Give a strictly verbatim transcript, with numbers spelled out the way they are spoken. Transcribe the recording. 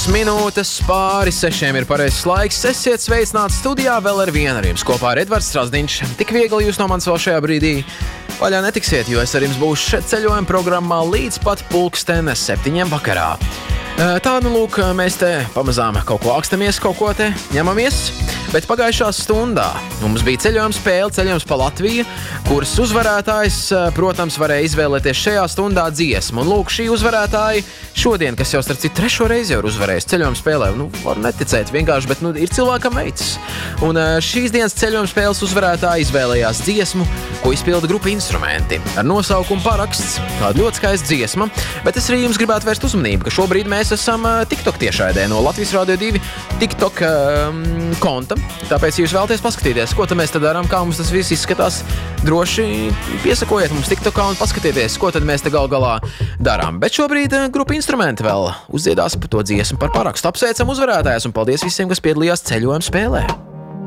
minūtes pāri sešiem ir pareizs laiks. Esiet sveicināti studijā vēl ar vienu ar jums kopā ar Edvards Strasdiņš. Tik viegli jūs no manis vēl šajā brīdī vaļā netiksiet, jo es ar jums būšu šeit ceļojuma programmā līdz pat pulksten septiņiem vakarā. Tā nu lūk, mēs te pamazām kaut ko ākstamies, kaut ko te ņemamies, bet pagājušā stundā mums bija ceļojuma spēle, ceļojums pa Latviju, kuras uzvarētājs, protams, varēja izvēlēties šajā stundā dziesmu. Un lūk, šī uzvarētāja šodien, kas jau starp citu trešo reizi jau ir uzvarējis ceļojuma spēlē, nu, var neticēt vienkārši, bet nu, ir cilvēkam veids. Un šīs dienas ceļojuma spēles uzvarētāja izvēlējās dziesmu, ko izpilda grupa Instrumenti ar nosaukumu Paraksts. Tāda ļoti skaista dziesma, bet es arī jums gribētu vērst uzmanību, ka šobrīd mēs esam TikTok tiešraidē no Latvijas Radio divi TikTok um, konta. Tāpēc, ja jūs vēlaties paskatīties, ko tad mēs tad darām, kā mums tas viss izskatās, droši piesakojiet mums TikTokā un paskatieties, ko tad mēs te gal galā darām. Bet šobrīd grupa Instrumenti vēl uzdziedās par to dziesmu par Parakstu. Apsveicam uzvarētājus un paldies visiem, kas piedalījās ceļojuma spēlē.